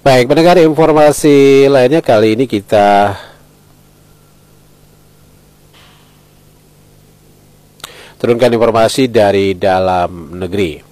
Baik, mendengar informasi lainnya kali ini kita turunkan informasi dari dalam negeri.